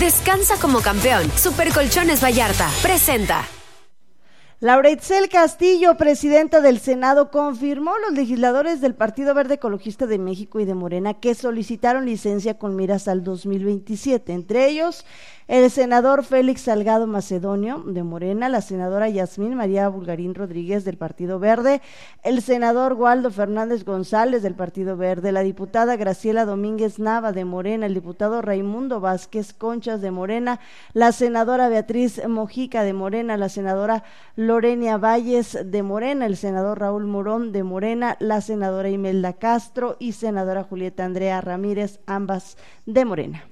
Descansa como campeón. Supercolchones Vallarta presenta. Laura Itzel Castillo, presidenta del Senado, confirmó los legisladores del Partido Verde Ecologista de México y de Morena que solicitaron licencia con miras al 2027, entre ellos el senador Félix Salgado Macedonio de Morena, la senadora Yasmín María Bulgarín Rodríguez del Partido Verde, el senador Waldo Fernández González del Partido Verde, la diputada Graciela Domínguez Nava de Morena, el diputado Raimundo Vázquez Conchas de Morena, la senadora Beatriz Mojica de Morena, la senadora Lorena Valles de Morena, el senador Raúl Morón de Morena, la senadora Imelda Castro y senadora Julieta Andrea Ramírez, ambas de Morena.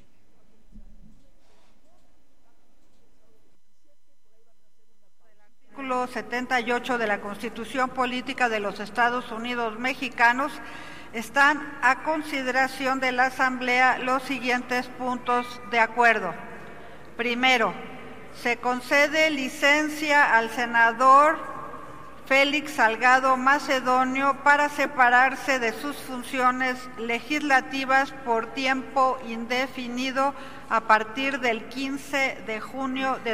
El artículo 78 de la Constitución Política de los Estados Unidos Mexicanos están a consideración de la Asamblea los siguientes puntos de acuerdo. Primero, se concede licencia al senador Félix Salgado Macedonio para separarse de sus funciones legislativas por tiempo indefinido a partir del 15 de junio de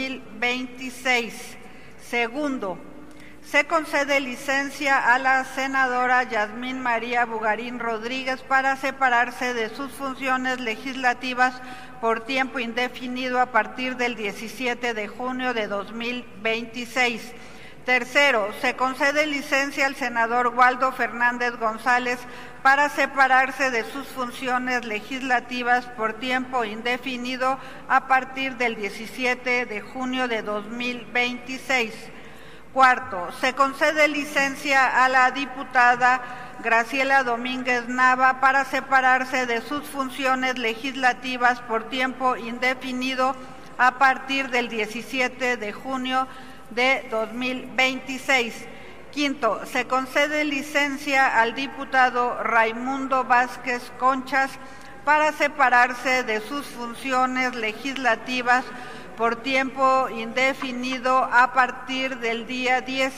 2026. Segundo, se concede licencia a la senadora Yasmín María Bulgarín Rodríguez para separarse de sus funciones legislativas por tiempo indefinido a partir del 17 de junio de 2026. Tercero, se concede licencia al senador Waldo Fernández González para separarse de sus funciones legislativas por tiempo indefinido a partir del 17 de junio de 2026. Cuarto, se concede licencia a la diputada Graciela Domínguez Nava para separarse de sus funciones legislativas por tiempo indefinido a partir del 17 de junio de 2026. Quinto, se concede licencia al diputado Raimundo Vázquez Conchas para separarse de sus funciones legislativas por tiempo indefinido a partir del día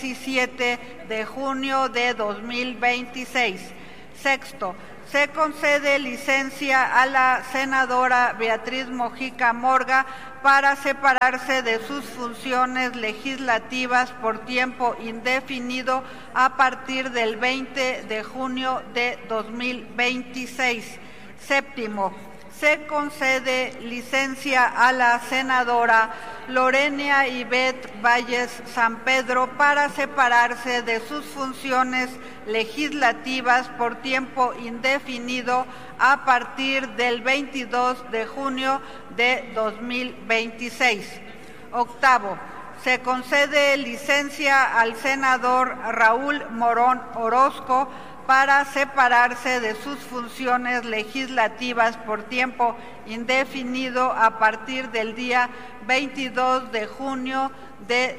17 de junio de 2026. Sexto, se concede licencia a la senadora Beatriz Mojica Morga para separarse de sus funciones legislativas por tiempo indefinido a partir del 20 de junio de 2026. Séptimo, se concede licencia a la senadora Lorena Ivette Valles San Pedro para separarse de sus funciones legislativas por tiempo indefinido a partir del 22 de junio de 2026. Octavo, se concede licencia al senador Raúl Morón Orozco para separarse de sus funciones legislativas por tiempo indefinido a partir del día 22 de junio de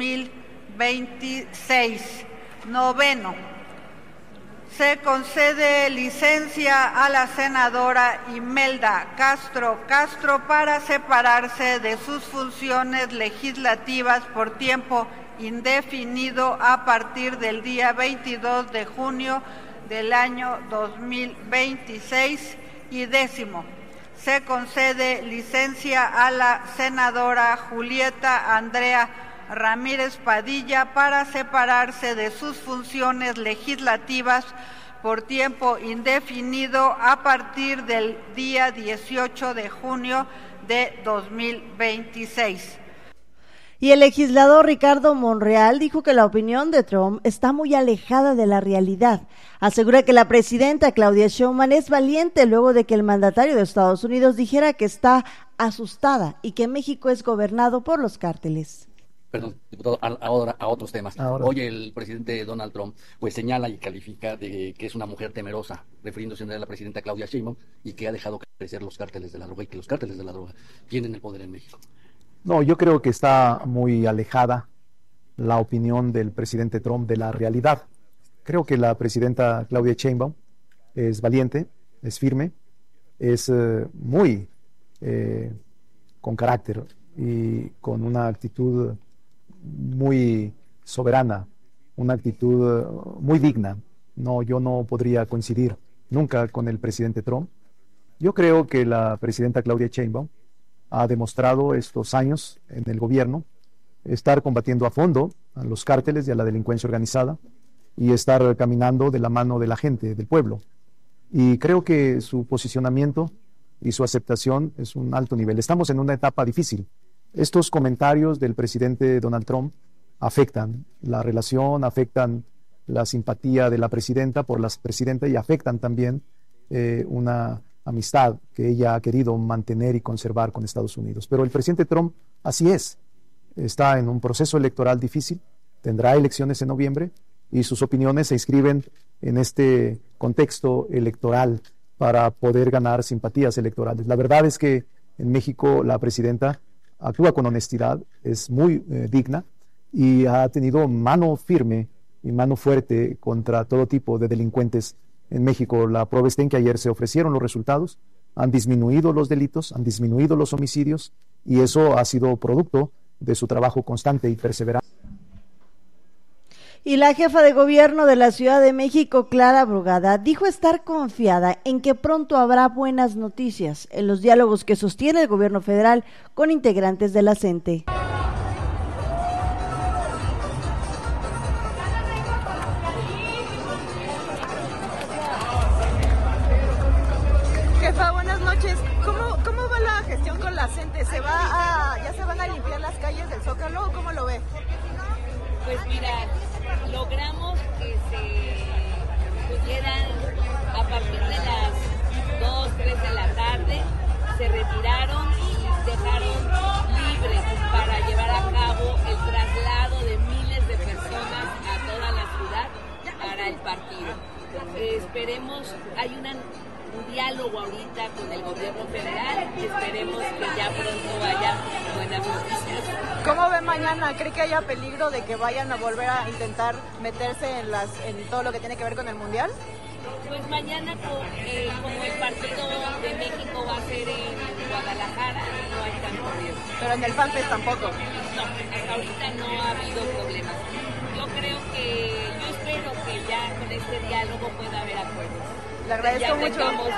2026. Noveno, se concede licencia a la senadora Imelda Castro para separarse de sus funciones legislativas por tiempo indefinido a partir del día 22 de junio del año 2026. Y décimo, se concede licencia a la senadora Julieta Andrea Ramírez Padilla para separarse de sus funciones legislativas por tiempo indefinido a partir del día 18 de junio de 2026. Y el legislador Ricardo Monreal dijo que la opinión de Trump está muy alejada de la realidad. Asegura que la presidenta Claudia Sheinbaum es valiente luego de que el mandatario de Estados Unidos dijera que está asustada y que México es gobernado por los cárteles. Perdón, diputado, ahora a otros temas. Hoy el presidente Donald Trump pues señala y califica de que es una mujer temerosa, refiriéndose a la presidenta Claudia Sheinbaum, y que ha dejado crecer los cárteles de la droga y que los cárteles de la droga tienen el poder en México. No, yo creo que está muy alejada la opinión del presidente Trump de la realidad. Creo que la presidenta Claudia Sheinbaum es valiente, es firme, es muy con carácter y con una actitud muy soberana, una actitud muy digna. No, yo no podría coincidir nunca con el presidente Trump. Yo creo que la presidenta Claudia Sheinbaum ha demostrado estos años en el gobierno estar combatiendo a fondo a los cárteles y a la delincuencia organizada y estar caminando de la mano de la gente, del pueblo. Y creo que su posicionamiento y su aceptación es un alto nivel. Estamos en una etapa difícil. Estos comentarios del presidente Donald Trump afectan la relación, afectan la simpatía de la presidenta por la presidenta y afectan también una amistad que ella ha querido mantener y conservar con Estados Unidos. Pero el presidente Trump así es. Está en un proceso electoral difícil, tendrá elecciones en noviembre y sus opiniones se inscriben en este contexto electoral para poder ganar simpatías electorales. La verdad es que en México la presidenta actúa con honestidad, es muy digna y ha tenido mano firme y mano fuerte contra todo tipo de delincuentes en México. La prueba está en que ayer se ofrecieron los resultados, han disminuido los delitos, han disminuido los homicidios y eso ha sido producto de su trabajo constante y perseverante. Y la jefa de gobierno de la Ciudad de México, Clara Brugada, dijo estar confiada en que pronto habrá buenas noticias en los diálogos que sostiene el gobierno federal con integrantes de la CENTE. Jefa, buenas noches. ¿Cómo va la gestión con la CENTE? ¿Ya se van a limpiar las calles del Zócalo o cómo lo ve? Pues mira, logramos que se pudieran a partir de las 2, 3 de la tarde, se retiraron y dejaron libres para llevar a cabo el traslado de miles de personas a toda la ciudad para el partido. Esperemos, hay un diálogo ahorita con el gobierno federal, esperemos que ya pronto haya buenas noticias. ¿Cómo ve mañana? ¿Cree que haya peligro de que vayan a volver a intentar meterse en todo lo que tiene que ver con el Mundial? Pues mañana, como el partido de México va a ser en Guadalajara, no hay tanto riesgo. Pero en el FanFest tampoco. No, hasta ahorita no ha habido problemas. Yo espero que ya con este diálogo pueda haber acuerdos. Le agradezco mucho.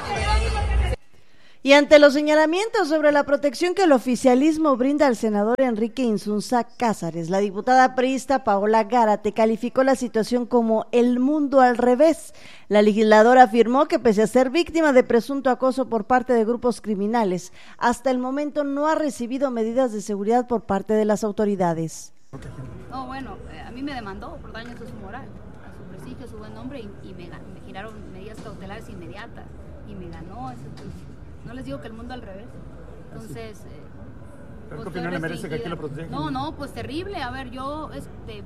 Y ante los señalamientos sobre la protección que el oficialismo brinda al senador Enrique Insunza Cázares, la diputada priista Paola Gárate calificó la situación como el mundo al revés. La legisladora afirmó que pese a ser víctima de presunto acoso por parte de grupos criminales, hasta el momento no ha recibido medidas de seguridad por parte de las autoridades. No, bueno, a mí me demandó por daños a su moral, a su prestigio, a su buen nombre y me giraron medidas cautelares inmediatas y me ganó ese juicio. No les digo que el mundo al revés. Entonces, ¿pero qué opinión le merece que aquí lo protejan? No, pues terrible. A ver, yo de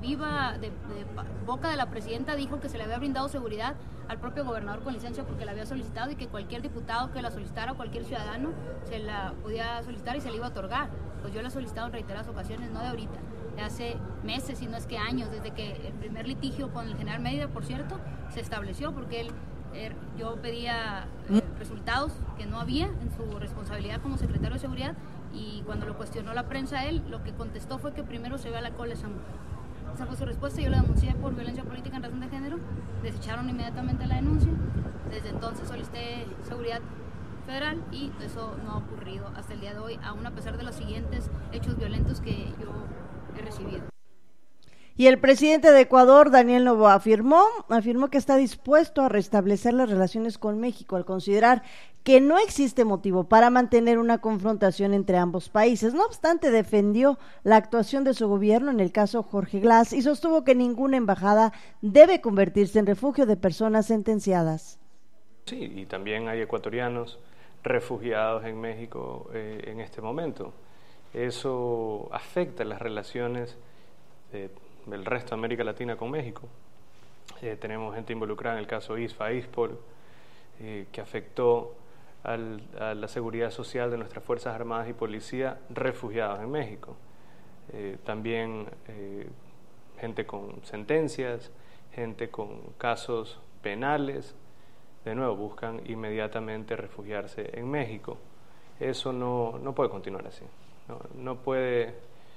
boca de la presidenta dijo que se le había brindado seguridad al propio gobernador con licencia porque la había solicitado y que cualquier diputado que la solicitara o cualquier ciudadano se la podía solicitar y se le iba a otorgar. Pues yo la he solicitado en reiteradas ocasiones, no de ahorita, de hace meses, si no es que años, desde que el primer litigio con el general Mérida, por cierto, se estableció porque yo pedía resultados que no había en su responsabilidad como secretario de seguridad y cuando lo cuestionó la prensa él, lo que contestó fue que primero se ve a la cola esa mujer. Esa fue su respuesta, yo la denuncié por violencia política en razón de género, desecharon inmediatamente la denuncia, desde entonces solicité seguridad federal y eso no ha ocurrido hasta el día de hoy, aún a pesar de los siguientes hechos violentos que yo he recibido. Y el presidente de Ecuador, Daniel Noboa, afirmó que está dispuesto a restablecer las relaciones con México al considerar que no existe motivo para mantener una confrontación entre ambos países. No obstante, defendió la actuación de su gobierno en el caso Jorge Glass y sostuvo que ninguna embajada debe convertirse en refugio de personas sentenciadas. Sí, y también hay ecuatorianos refugiados en México en este momento. Eso afecta las relaciones del resto de América Latina con México. Tenemos gente involucrada en el caso ISPA-ISPOL, que afectó a la seguridad social de nuestras Fuerzas Armadas y Policía refugiados en México. También gente con sentencias, gente con casos penales, de nuevo buscan inmediatamente refugiarse en México. Eso no puede continuar así. No puede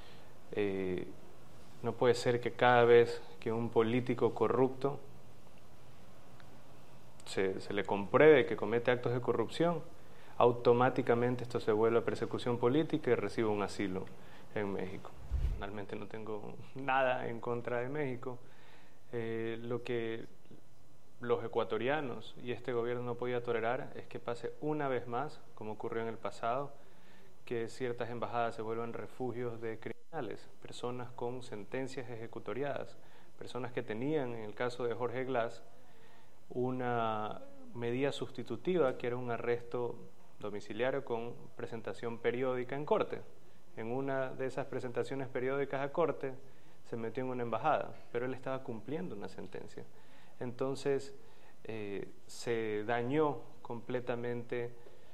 ser que cada vez que un político corrupto se le compruebe que comete actos de corrupción, automáticamente esto se vuelve persecución política y recibo un asilo en México. Realmente no tengo nada en contra de México. Lo que los ecuatorianos y este gobierno no podía tolerar es que pase una vez más, como ocurrió en el pasado, que ciertas embajadas se vuelvan refugios de criminales, personas con sentencias ejecutoriadas, personas que tenían, en el caso de Jorge Glass, una medida sustitutiva que era un arresto domiciliario con presentación periódica en corte. En una de esas presentaciones periódicas a corte se metió en una embajada, pero él estaba cumpliendo una sentencia. Entonces se dañó completamente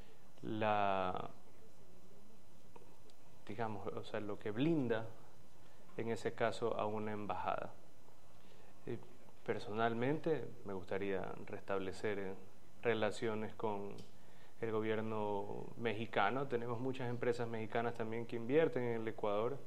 lo que blinda en ese caso a una embajada. Personalmente me gustaría restablecer relaciones con el gobierno mexicano. Tenemos muchas empresas mexicanas también que invierten en el Ecuador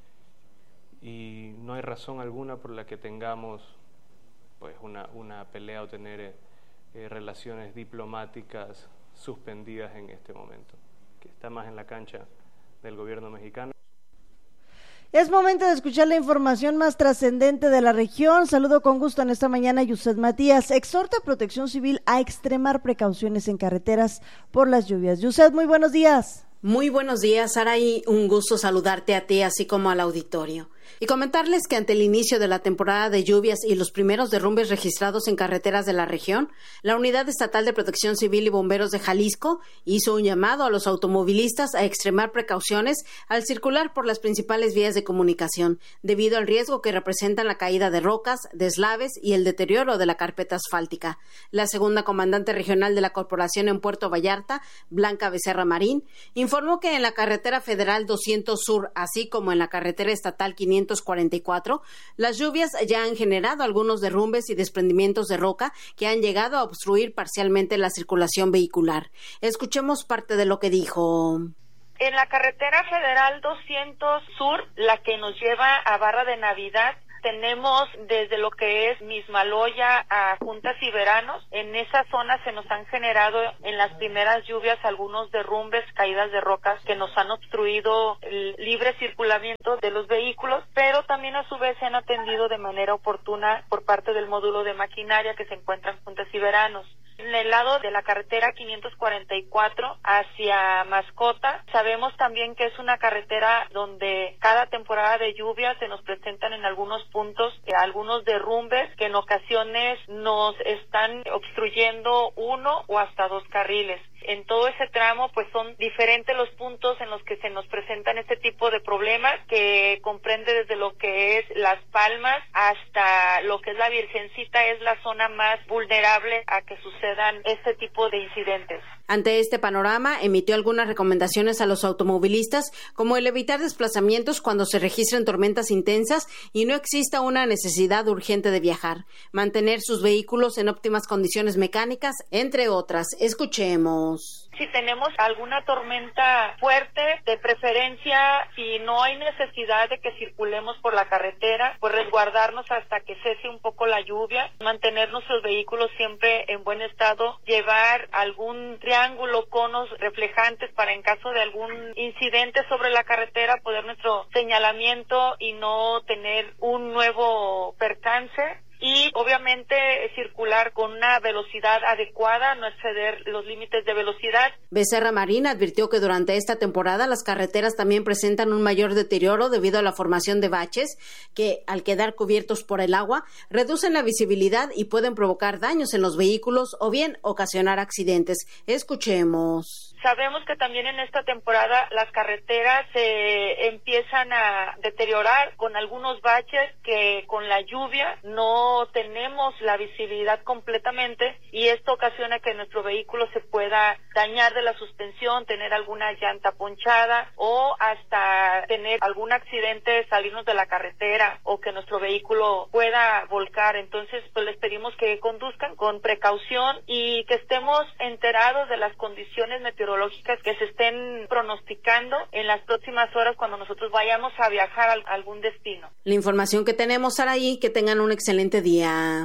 y no hay razón alguna por la que tengamos pues una pelea o tener relaciones diplomáticas suspendidas en este momento, que está más en la cancha del gobierno mexicano. Es momento de escuchar la información más trascendente de la región. Saludo con gusto en esta mañana a Yuset Matías. Exhorta a Protección Civil a extremar precauciones en carreteras por las lluvias. Yuset, muy buenos días. Muy buenos días, Saraí. Un gusto saludarte a ti, así como al auditorio. Y comentarles que ante el inicio de la temporada de lluvias y los primeros derrumbes registrados en carreteras de la región, la Unidad Estatal de Protección Civil y Bomberos de Jalisco hizo un llamado a los automovilistas a extremar precauciones al circular por las principales vías de comunicación, debido al riesgo que representan la caída de rocas, deslaves y el deterioro de la carpeta asfáltica. La segunda comandante regional de la Corporación en Puerto Vallarta, Blanca Becerra Marín, informó que en la carretera federal 200 Sur, así como en la carretera estatal 544, las lluvias ya han generado algunos derrumbes y desprendimientos de roca que han llegado a obstruir parcialmente la circulación vehicular. Escuchemos parte de lo que dijo. En la carretera federal 200 Sur, la que nos lleva a Barra de Navidad, tenemos desde lo que es Mismaloya a Juntas y Veranos. En esa zona se nos han generado en las primeras lluvias algunos derrumbes, caídas de rocas que nos han obstruido el libre circulamiento de los vehículos, pero también a su vez se han atendido de manera oportuna por parte del módulo de maquinaria que se encuentra en Juntas y Veranos. En el lado de la carretera 544 hacia Mascota, sabemos también que es una carretera donde cada temporada de lluvia se nos presentan en algunos puntos algunos derrumbes que en ocasiones nos están obstruyendo uno o hasta dos carriles. En todo ese tramo, pues son diferentes los puntos en los que se nos presentan este tipo de problemas, que comprende desde lo que es Las Palmas hasta lo que es la Virgencita, es la zona más vulnerable a que sucedan este tipo de incidentes. Ante este panorama, emitió algunas recomendaciones a los automovilistas, como el evitar desplazamientos cuando se registren tormentas intensas y no exista una necesidad urgente de viajar, mantener sus vehículos en óptimas condiciones mecánicas, entre otras. Escuchemos. Si tenemos alguna tormenta fuerte, de preferencia, si no hay necesidad de que circulemos por la carretera, pues resguardarnos hasta que cese un poco la lluvia, mantener nuestros vehículos siempre en buen estado, llevar algún triángulo, conos reflejantes para en caso de algún incidente sobre la carretera poder nuestro señalamiento y no tener un nuevo percance. Y obviamente circular con una velocidad adecuada, no exceder los límites de velocidad. Becerra Marín advirtió que durante esta temporada las carreteras también presentan un mayor deterioro debido a la formación de baches que, al quedar cubiertos por el agua, reducen la visibilidad y pueden provocar daños en los vehículos o bien ocasionar accidentes. Escuchemos. Sabemos que también en esta temporada las carreteras se empiezan a deteriorar con algunos baches que con la lluvia no tenemos la visibilidad completamente y esto ocasiona que nuestro vehículo se pueda dañar de la suspensión, tener alguna llanta ponchada o hasta tener algún accidente, salirnos de la carretera o que nuestro vehículo pueda volcar. Entonces, pues les pedimos que conduzcan con precaución y que estemos enterados de las condiciones meteorológicas que se estén pronosticando en las próximas horas cuando nosotros vayamos a viajar a algún destino. La información que tenemos, Saraí, que tengan un excelente día.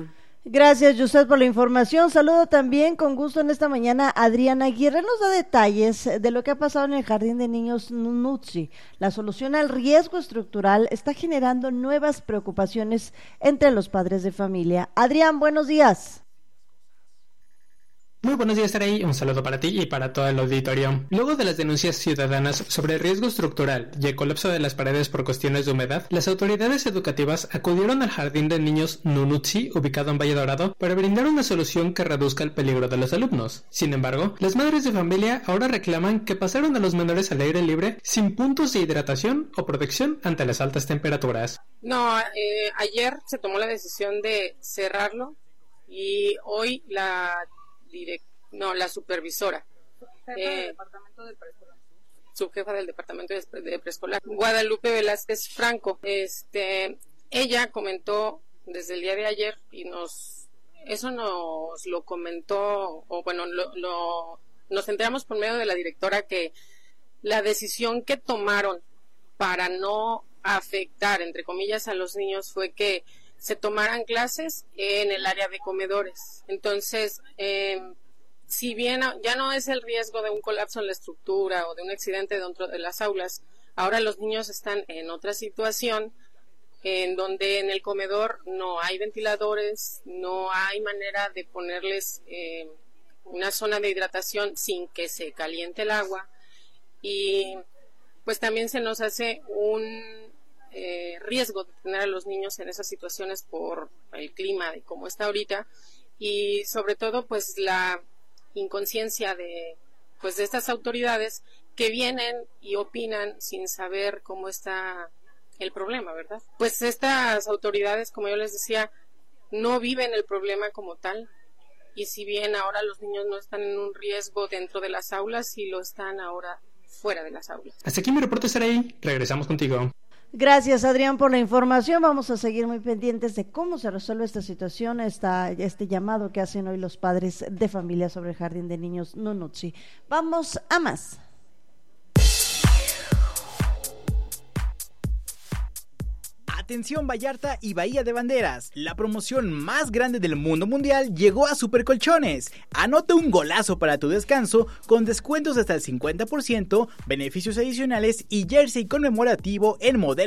Gracias, José, por la información. Saludo también con gusto en esta mañana a Adriana Aguirre. Nos da detalles de lo que ha pasado en el Jardín de Niños Nunutzi. La solución al riesgo estructural está generando nuevas preocupaciones entre los padres de familia. Adrián, buenos días. Muy buenos días, Saray. Un saludo para ti y para todo el auditorio. Luego de las denuncias ciudadanas sobre el riesgo estructural y el colapso de las paredes por cuestiones de humedad, las autoridades educativas acudieron al Jardín de Niños Nunutzi, ubicado en Valle Dorado, para brindar una solución que reduzca el peligro de los alumnos. Sin embargo, las madres de familia ahora reclaman que pasaron a los menores al aire libre sin puntos de hidratación o protección ante las altas temperaturas. No, ayer se tomó la decisión de cerrarlo y hoy la supervisora, subjefa del departamento de preescolar, Guadalupe Velázquez Franco, ella comentó desde el día de ayer y nos lo comentó, o bueno, nos enteramos por medio de la directora que la decisión que tomaron para no afectar, entre comillas, a los niños fue que se tomaran clases en el área de comedores. Entonces, si bien ya no es el riesgo de un colapso en la estructura o de un accidente dentro de las aulas, ahora los niños están en otra situación en donde en el comedor no hay ventiladores, no hay manera de ponerles una zona de hidratación sin que se caliente el agua, y pues también se nos hace un riesgo de tener a los niños en esas situaciones por el clima de cómo está ahorita, y sobre todo pues la inconsciencia de estas autoridades que vienen y opinan sin saber cómo está el problema, ¿verdad? Pues estas autoridades, como yo les decía, no viven el problema como tal, y si bien ahora los niños no están en un riesgo dentro de las aulas, sí lo están ahora fuera de las aulas. Hasta aquí mi reporte, Saray. Regresamos contigo. Gracias, Adrián, por la información. Vamos a seguir muy pendientes de cómo se resuelve esta situación, este llamado que hacen hoy los padres de familia sobre el Jardín de Niños Nunutzi. Vamos a más. Atención Vallarta y Bahía de Banderas, la promoción más grande del mundo mundial llegó a Supercolchones. Anota un golazo para tu descanso con descuentos hasta el 50%, beneficios adicionales y jersey conmemorativo en modelo